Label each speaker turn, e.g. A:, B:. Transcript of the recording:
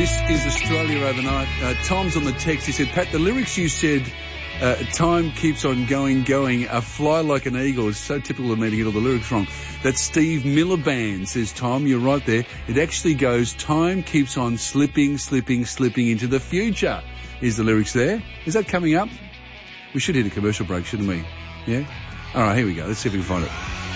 A: This is Australia overnight. Tom's on the text. He said, Pat, the lyrics you said, time keeps on going, fly like an eagle. It's so typical of me to get all the lyrics wrong. That's Steve Miller Band, says Tom. You're right there. It actually goes, time keeps on slipping into the future. Is the lyrics there? Is that coming up? We should hit a commercial break, shouldn't we? Yeah? All right, here we go. Let's see if we can find it.